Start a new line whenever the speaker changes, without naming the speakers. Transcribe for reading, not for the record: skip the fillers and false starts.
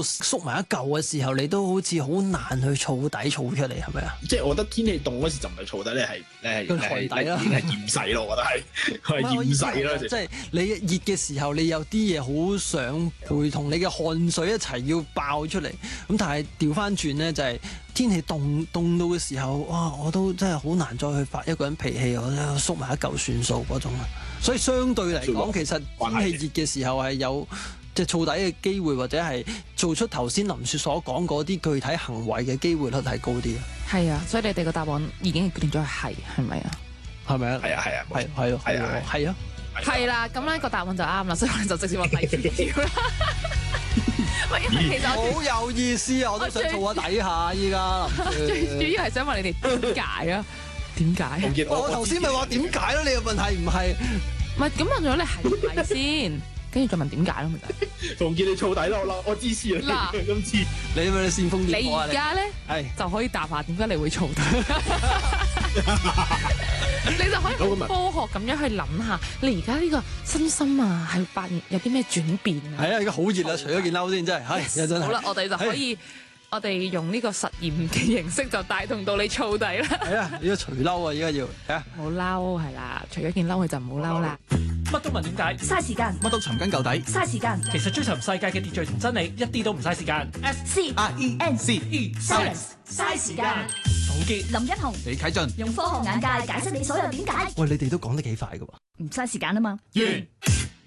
縮埋一嚿嘅時候，你都好似好難去儲底儲出嚟，係咪啊？
即係我覺得天氣凍嗰時就唔係燥底，你係
台底啦，
已經係厭世咯，我覺得係厭世咯。
即係你熱嘅時候，你有啲嘢好想陪同你嘅汗水一齊要爆出嚟。咁但係調翻轉咧，就係天氣凍到嘅時候，哇！我都真係好難再去發一個人脾氣，我縮埋一嚿算數嗰種啊。所以相對嚟講，其實天氣熱嘅時候係有即係燥底嘅機會，或者係做出頭先林雪所講嗰啲具體行為嘅機會率係高啲啊。
係啊，所以你哋個答案已經決定咗係咪啊？
係咪啊？
係啊，
係啊。
係啦，咁咧個答案就啱啦，所以我哋就直接話第二條啦。因為其實
好有意思啊！我都想做下底下依家。
最主要係想問你哋點解啊？點解？
我頭先咪話點解咯？你嘅問題唔係
咁問咗你係唔係先？跟住再問點解咯，咪就係。
馮傑你燥底咯，我支持你。
嗱，
今次
你咪你煽風點火啊！
你而家咧
係
就可以答下點解你會燥底。你就可以好科學咁樣去諗下，你而家呢個身心啊，係發現有啲咩轉變啊？
係啊，而家好熱啊！除咗件褸先，真係係真係。
好啦，我哋就可以，我哋用呢個實驗嘅形式就帶動到你燥底啦。
係啊，而家除褸啊，而家要係啊，
冇褸係啦，除咗件褸佢就唔好嬲啦。
乜都問點解，
嘥時間；
乜都尋根究底，
嘥時間。
其實追尋世界嘅秩序同真理，一啲都唔嘥時間。
SCIENCE 嘥時間。
總結
林一雄、
李啟俊
用科學眼界解釋你所有點解，
喂，你哋都講得幾快㗎喎。
唔嘥時間啊嘛。
完。